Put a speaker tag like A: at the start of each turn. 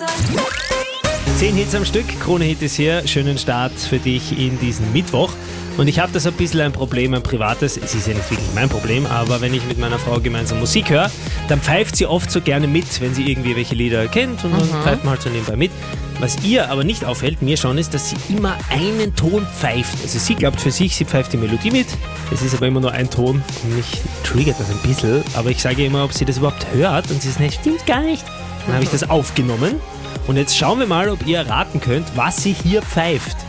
A: 10 Hits am Stück, Krone-Hit ist hier. Schönen Start für dich in diesen Mittwoch. Und ich habe da so ein bisschen ein Problem, ein privates. Es ist ja nicht wirklich mein Problem, aber wenn ich mit meiner Frau gemeinsam Musik höre, dann pfeift sie oft so gerne mit, wenn sie irgendwie welche Lieder kennt und dann pfeift man halt so nebenbei mit. Was ihr aber nicht auffällt, mir schon, ist, dass sie immer einen Ton pfeift. Also sie glaubt für sich, sie pfeift die Melodie mit. Es ist aber immer nur ein Ton und mich triggert das ein bisschen. Aber ich sage ihr immer, ob sie das überhaupt hört und sie ist nicht, stimmt gar nicht. Dann habe ich das aufgenommen und jetzt schauen wir mal, ob ihr erraten könnt, was sie hier pfeift.